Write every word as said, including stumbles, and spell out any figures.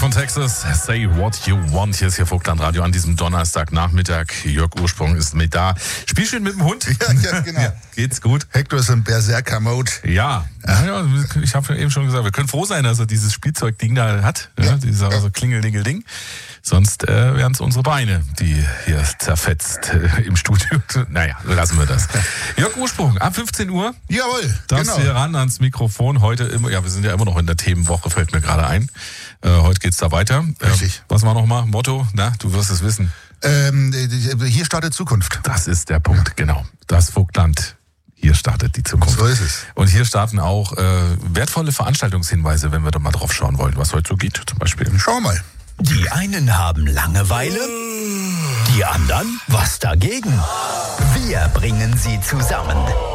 von Texas. Say what you want. Hier ist hier Vogtland Radio an diesem Donnerstagnachmittag. Jörg Ursprung ist mit da. Spielschön mit dem Hund? Ja, ja genau. Ja, geht's gut? Hector ist im Berserker-Mode. Ja. Ja, ja, ich habe ja eben schon gesagt, wir können froh sein, dass er dieses Spielzeugding da hat. Ja, ja. Dieses also Klingel-Dingel-Ding. Sonst äh, wären es unsere Beine, die hier zerfetzt äh, im Studio. Naja, lassen wir das. Jörg Ursprung, ab fünfzehn Uhr. Jawohl, das genau. hier ran ans Mikrofon. Heute immer, ja, wir sind ja immer noch in der Themenwoche, fällt mir gerade ein. Äh, heute geht's da weiter. Richtig. Äh, was war nochmal? Motto? Na, du wirst es wissen. Ähm, hier startet Zukunft. Das ist der Punkt, genau. Das Vogtland. Hier startet die Zukunft. So ist es. Und hier starten auch äh, wertvolle Veranstaltungshinweise, wenn wir da mal drauf schauen wollen, was heute so geht, zum Beispiel. Schau mal. Die einen haben Langeweile, die anderen was dagegen. Wir bringen sie zusammen.